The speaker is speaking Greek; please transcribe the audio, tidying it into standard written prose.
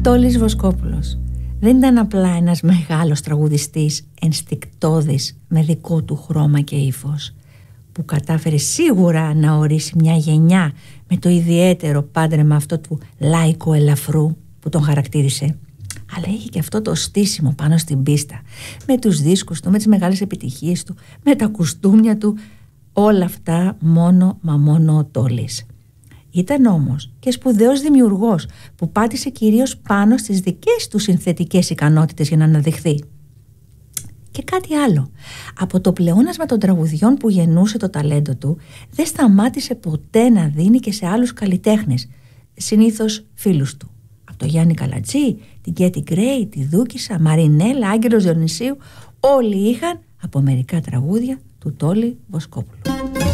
Τόλης Βοσκόπουλος δεν ήταν απλά ένας μεγάλος τραγουδιστής ενστικτώδης με δικό του χρώμα και ύφος, που κατάφερε σίγουρα να ορίσει μια γενιά με το ιδιαίτερο πάντρεμα αυτό του λάικου ελαφρού που τον χαρακτήρισε, αλλά είχε και αυτό το στήσιμο πάνω στην πίστα, με τους δίσκους του, με τις μεγάλες επιτυχίες του, με τα κουστούμια του, όλα αυτά μόνο μα μόνο ο Τόλης. Ήταν όμως και σπουδαίος δημιουργός που πάτησε κυρίως πάνω στις δικές του συνθετικές ικανότητες για να αναδειχθεί. Και κάτι άλλο. Από το πλεόνασμα των τραγουδιών που γεννούσε το ταλέντο του, δεν σταμάτησε ποτέ να δίνει και σε άλλους καλλιτέχνες, συνήθως φίλους του. Από το Γιάννη Καλατζή, την Κέτι Γκρέι, τη Δούκισσα, Μαρινέλα, Άγγελος Διονυσίου, όλοι είχαν από μερικά τραγούδια του Τόλη Βοσκόπουλου.